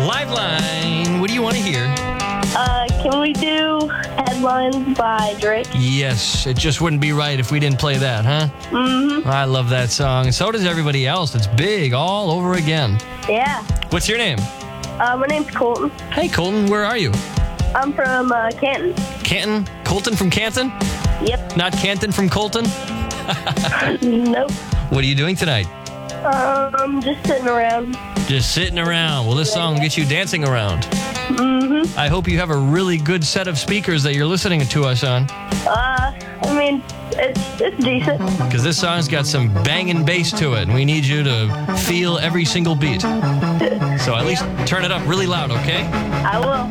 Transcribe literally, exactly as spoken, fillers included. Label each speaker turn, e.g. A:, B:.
A: Liveline, what do you want to hear?
B: Uh, can we do Headlines by Drake?
A: Yes, it just wouldn't be right if we didn't play that, huh?
B: Mm-hmm.
A: I love that song. And so does everybody else. It's big all over again.
B: Yeah.
A: What's your name?
B: Uh, my name's Colton.
A: Hey, Colton, where are you?
B: I'm from uh, Canton.
A: Canton? Colton from Canton?
B: Yep.
A: Not Canton from Colton?
B: Nope.
A: What are you doing tonight?
B: Um, just sitting around.
A: Just sitting around. Well, this song will get you dancing around.
B: Mm-hmm.
A: I hope you have a really good set of speakers that you're listening to us on.
B: Uh, I mean, it's it's decent.
A: Because this song's got some banging bass to it, and we need you to feel every single beat. So at least turn it up really loud, okay?
B: I will.